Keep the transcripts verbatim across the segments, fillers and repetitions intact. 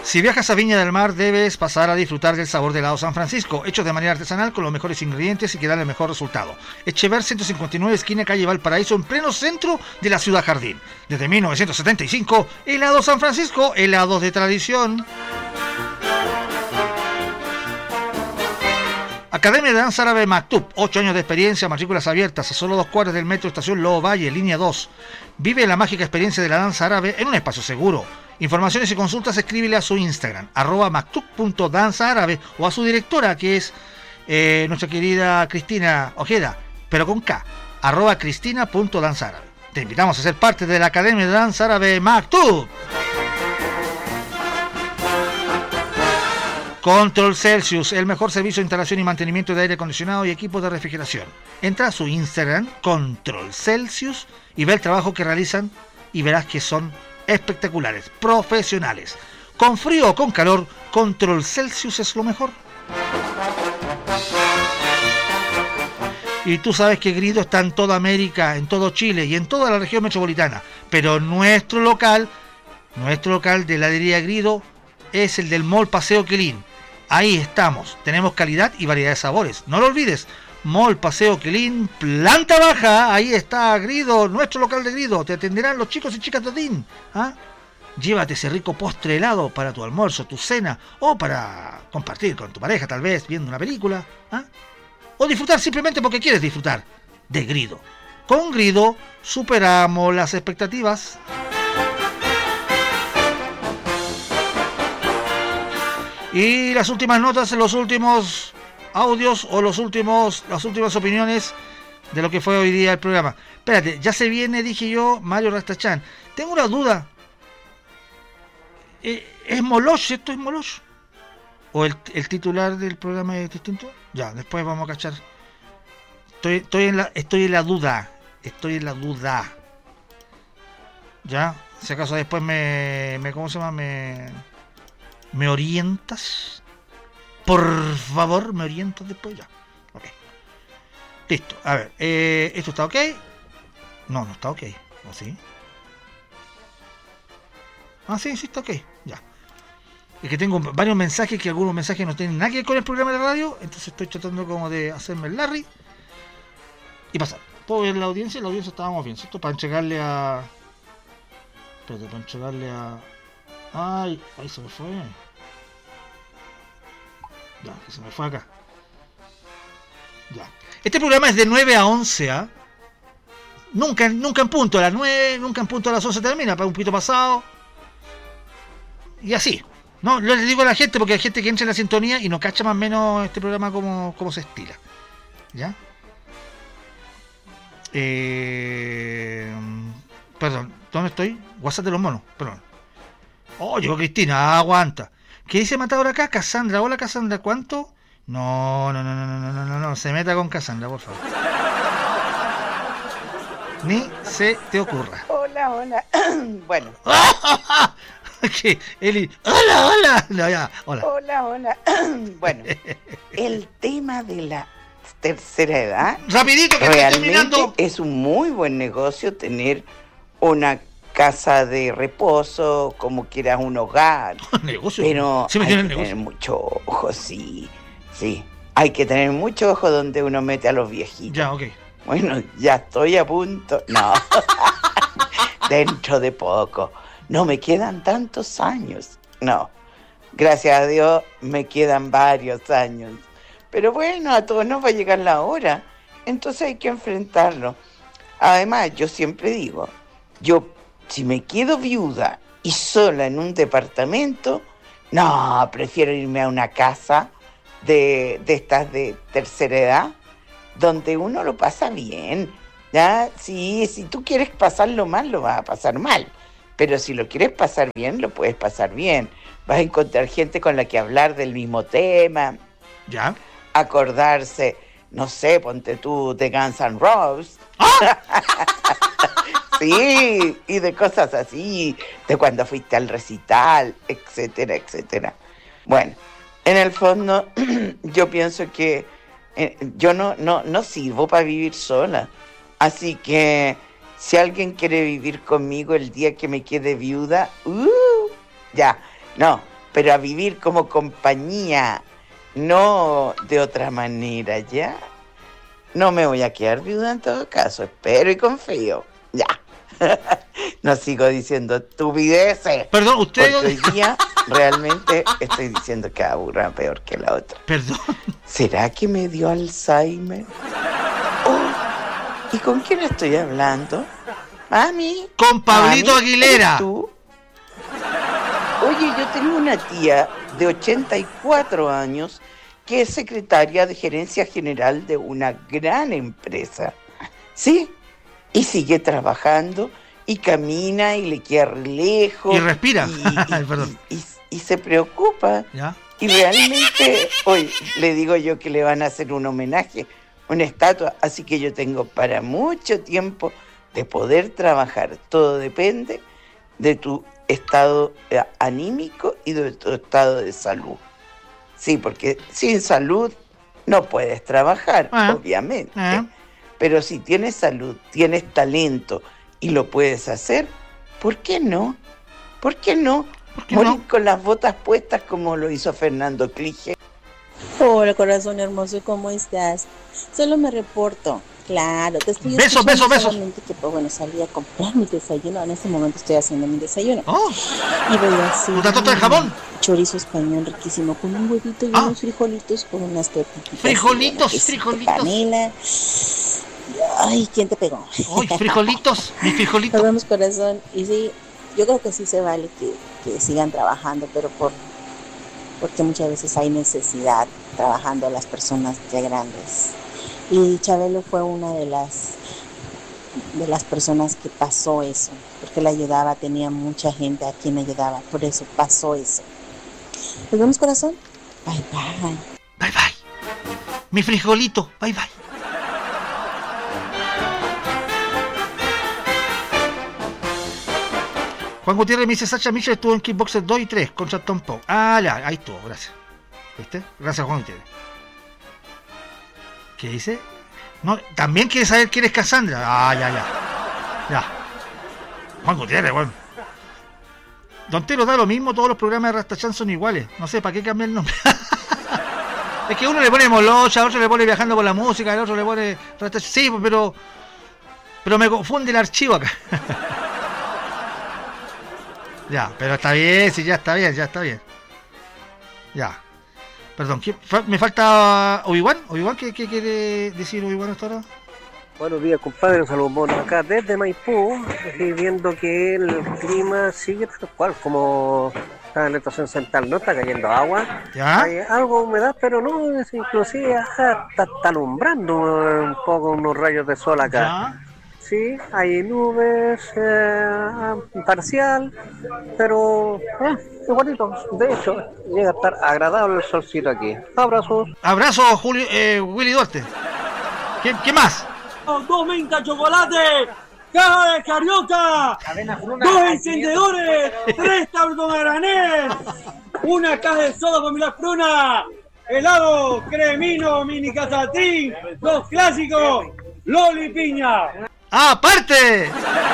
Si viajas a Viña del Mar, debes pasar a disfrutar del sabor de helado San Francisco, hechos de manera artesanal con los mejores ingredientes y que dan el mejor resultado. Echever ciento cincuenta y nueve, esquina calle Valparaíso, en pleno centro de la ciudad jardín. Desde mil novecientos setenta y cinco, helado San Francisco, helados de tradición. Academia de Danza Árabe Maktub, ocho años de experiencia, matrículas abiertas, a solo dos cuadras del metro Estación Lobo Valle, línea dos. Vive la mágica experiencia de la danza árabe en un espacio seguro. Informaciones y consultas, escríbele a su Instagram, arroba maktub punto danza árabe, o a su directora, que es eh, nuestra querida Cristina Ojeda, pero con K, arroba cristina punto danza árabe. Te invitamos a ser parte de la Academia de Danza Árabe Maktub. Control Celsius, el mejor servicio de instalación y mantenimiento de aire acondicionado y equipos de refrigeración. Entra a su Instagram, Control Celsius, y ve el trabajo que realizan y verás que son espectaculares, profesionales. Con frío o con calor, Control Celsius es lo mejor. Y tú sabes que Grido está en toda América, en todo Chile y en toda la región metropolitana. Pero nuestro local, nuestro local de heladería Grido es el del Mall Paseo Quilín. Ahí estamos, tenemos calidad y variedad de sabores. No lo olvides, Mall Paseo Quilín, planta baja. Ahí está Grido, nuestro local de Grido. Te atenderán los chicos y chicas de Odín. ¿Ah? Llévate ese rico postre helado para tu almuerzo, tu cena, o para compartir con tu pareja, tal vez viendo una película. ¿Ah? O disfrutar simplemente porque quieres disfrutar de Grido. Con Grido superamos las expectativas. Y las últimas notas, los últimos audios o los últimos, las últimas opiniones de lo que fue hoy día el programa. Espérate, ya se viene, dije yo, Mario Rastachán. Tengo una duda. ¿Es Moloch? ¿Esto es Moloch? ¿O el, el titular del programa es distinto? Ya, después vamos a cachar. Estoy, estoy, en la, estoy en la duda. Estoy en la duda. Ya, si acaso después me, me ¿cómo se llama? Me... ¿Me orientas? Por favor, ¿me orientas después? Ya. Ok. Listo. A ver, eh, ¿esto está ok? No, no está ok. ¿O sí? Ah, sí, sí está ok. Ya. Es que tengo varios mensajes, que algunos mensajes no tienen nada que ver con el programa de la radio, entonces estoy tratando como de hacerme el Larry y pasar. ¿Todo bien la audiencia? La audiencia estábamos bien, ¿cierto? Para entregarle a... Espérate, para entregarle a... Ay, ahí se me fue. Ya, que se me fue acá. Ya. Este programa es de nueve a once, ¿ah? ¿eh? Nunca, nunca en punto a las nueve, nunca en punto a las once termina, para un poquito pasado. Y así. No, lo le digo a la gente porque hay gente que entra en la sintonía y no cacha más o menos este programa como, como se estila. ¿Ya? Eh, perdón, ¿dónde estoy? WhatsApp de los monos, perdón. Oh, llegó Cristina, aguanta. ¿Qué dice Matador acá? Cassandra, hola Cassandra, ¿cuánto? No, no, no, no, no, no, no, no, se meta con Cassandra, por favor. Ni se te ocurra. Hola, hola. Bueno. ¿Qué? Eli, hola, hola. No, ya, hola. Hola, hola. Bueno, el tema de la tercera edad. Rapidito, que estoy terminando. Es un muy buen negocio tener una casa de reposo, como quieras, un hogar. Negocio. Pero ¿Sí me hay que el tener negocio? mucho ojo, sí, sí. Hay que tener mucho ojo donde uno mete a los viejitos. Ya, ok. Bueno, ya estoy a punto. No. Dentro de poco. No me quedan tantos años. No. Gracias a Dios me quedan varios años. Pero bueno, a todos nos va a llegar la hora. Entonces hay que enfrentarlo. Además, yo siempre digo, yo si me quedo viuda y sola en un departamento, no, prefiero irme a una casa de, de estas de tercera edad, donde uno lo pasa bien, ¿ya? Sí, si tú quieres pasarlo mal, lo vas a pasar mal, pero si lo quieres pasar bien, lo puedes pasar bien. Vas a encontrar gente con la que hablar del mismo tema, ¿ya? Acordarse, no sé, ponte tú de Guns N' Roses. ¡Ah! Sí, y de cosas así, de cuando fuiste al recital, etcétera, etcétera. Bueno, en el fondo, yo pienso que eh, yo no, no, no sirvo para vivir sola. Así que si alguien quiere vivir conmigo el día que me quede viuda, uh, ya, no. pero a vivir como compañía, no de otra manera, ¿ya? No me voy a quedar viuda en todo caso, espero y confío, ya. No sigo diciendo estupideces. Perdón, usted... Porque hoy día realmente estoy diciendo que aburra peor que la otra. Perdón. ¿Será que me dio Alzheimer? Oh, ¿y con quién estoy hablando? ¿Mami? Con Pablito ¿Mami? Aguilera. ¿Eres tú? Oye, yo tengo una tía de ochenta y cuatro años que es secretaria de gerencia general de una gran empresa. ¿Sí? Y sigue trabajando y camina y le queda re lejos. Y respira. Y, y, Perdón. y, y, y se preocupa. ¿Ya? Y realmente, hoy le digo yo que le van a hacer un homenaje, una estatua. Así que yo tengo para mucho tiempo de poder trabajar. Todo depende de tu estado anímico y de tu estado de salud. Sí, porque sin salud no puedes trabajar, ah, obviamente. Ah. Pero si tienes salud, tienes talento y lo puedes hacer, ¿por qué no? ¿Por qué no? ¿Por qué morir no? Con las botas puestas como lo hizo Fernando Clige. Hola, corazón hermoso, ¿cómo estás? Solo me reporto. Claro, te estoy besos, besos, besos. Que, pues, bueno, salí a comprar mi desayuno. En este momento estoy haciendo mi desayuno. Oh. Y voy a hacer ¿una torta de jamón? Chorizo español riquísimo con un huevito y ah. unos frijolitos con unas tortitas. Frijolitos, frijolitos. Panela. Ay, ¿quién te pegó? Ay, frijolitos, mis frijolitos. Nos vemos, corazón. Y sí, yo creo que sí se vale que, que sigan trabajando, pero por porque muchas veces hay necesidad trabajando las personas ya grandes. Y Chabelo fue una de las de las personas que pasó eso, porque le ayudaba, tenía mucha gente a quien ayudaba, por eso pasó eso. ¿Nos vemos, corazón? Bye, bye. Bye, bye. Mi frijolito, bye, bye. Juan Gutiérrez me dice, Sacha Mitchell estuvo en Kickboxer dos y tres contra Tom Pau. Ah, ya, ahí estuvo, gracias. ¿Viste? Gracias, Juan Gutiérrez. ¿Qué dice? No, también quiere saber quién es Cassandra. Ah, ya, ya. Ya. Juan Gutiérrez, bueno. Don Tero da lo mismo, todos los programas de Rastachan son iguales. No sé, ¿para qué cambiar el nombre? Es que uno le pone Molocha, otro le pone Viajando por la Música, el otro le pone Rastachan. Sí, pero... Pero me confunde el archivo acá. Ya, pero está bien, sí, ya está bien, ya está bien. Ya. Perdón, me falta Obi-Wan. ¿Obi-Wan qué, qué quiere decir Obi-Wan hasta ahora? Buenos días, compadre, saludos monos acá desde Maipú, y viendo que el clima sigue tal cual, como está en la estación central, no está cayendo agua. ¿Ya? Hay algo de humedad, pero no, es inclusive está, está alumbrando un poco unos rayos de sol acá. ¿Ya? Sí, hay nubes, eh, parcial, pero eh, igualito. De hecho, llega a estar agradable el solcito aquí. Abrazos. Abrazo, Julio, eh, Willy Duarte. ¿Qué, ¿Qué más? Dos menta chocolate, caja de carioca, dos encendedores, tres tablos de granel, una caja de soda familiar Pruna, helado cremino mini casatín, los clásicos, Loli Piña. ¡Ah, aparte!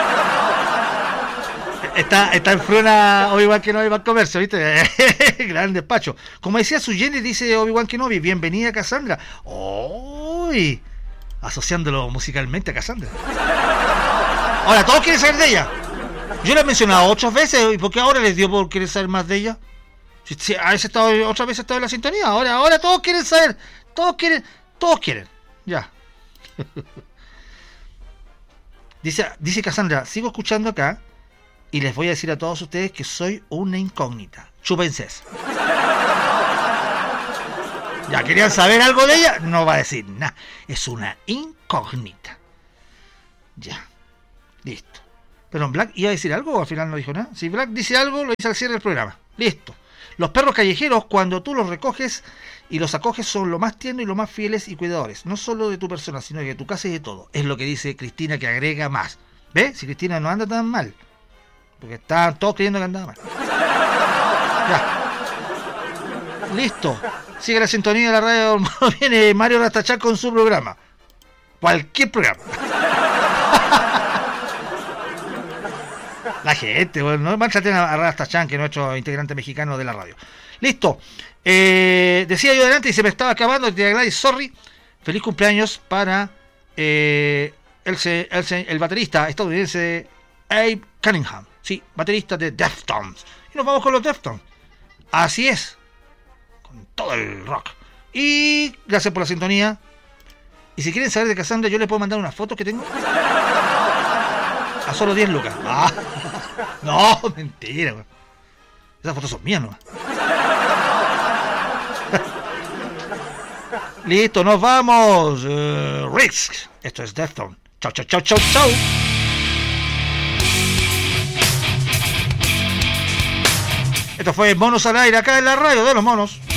Está, está en Fruna Obi-Wan Kenobi para el comercio, ¿viste? Gran despacho. Como decía su Jenny, dice Obi-Wan Kenobi, bienvenida Cassandra. ¡Uy! Asociándolo musicalmente a Cassandra. Ahora, todos quieren saber de ella. Yo la he mencionado otras veces, ¿y por qué ahora les dio por querer saber más de ella? Si, si, a veces estado, otra vez he estado en la sintonía, ahora, ahora todos quieren saber. Todos quieren, todos quieren. Ya. Dice, dice Cassandra, sigo escuchando acá y les voy a decir a todos ustedes que soy una incógnita. Chúpense eso. ¿Ya querían saber algo de ella? No va a decir nada. Es una incógnita. Ya. Listo. Pero Black iba a decir algo o al final no dijo nada. Si Black dice algo, lo dice al cierre del programa. Listo. Los perros callejeros, cuando tú los recoges y los acoges, son lo más tiernos y lo más fieles y cuidadores. No solo de tu persona, sino de tu casa y de todo. Es lo que dice Cristina, que agrega más. ¿Ves? Si Cristina no anda tan mal. Porque estaban todos creyendo que andaba mal. Ya. Listo. Sigue la sintonía de la radio. Viene Mario Rastachán con su programa. Cualquier programa. La gente, bueno, no manchaten a Rastachan, que es nuestro integrante mexicano de la radio. Listo. Eh, decía yo adelante y se me estaba acabando. Te Gladys, sorry. Feliz cumpleaños para eh, el, el, el baterista estadounidense Abe Cunningham. Sí, baterista de Deftones. Y nos vamos con los Deftones. Así es. Con todo el rock. Y gracias por la sintonía. Y si quieren saber de Cassandra, yo les puedo mandar una foto que tengo. A solo diez lucas. Ah, no, mentira. Man. Esas fotos son mías, ¿no? Listo, nos vamos. Uh, Risk. Esto es Deftones. Chau, chau, chau, chau, chau. Esto fue Monos al Aire, acá en la radio de los monos.